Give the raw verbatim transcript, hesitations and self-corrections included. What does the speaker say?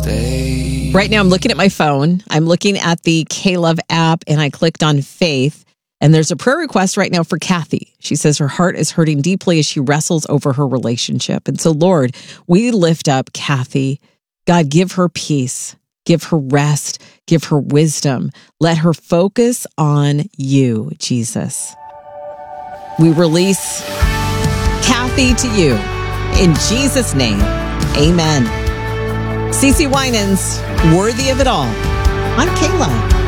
stay. Right now, I'm looking at my phone. I'm looking at the K-Love app, and I clicked on faith. And there's a prayer request right now for Kathy. She says her heart is hurting deeply as she wrestles over her relationship. And so, Lord, we lift up Kathy. God, give her peace. Give her rest. Give her wisdom. Let her focus on you, Jesus. We release Kathy to you. In Jesus' name, amen. CeCe Winans, Worthy of It All, on K-Love.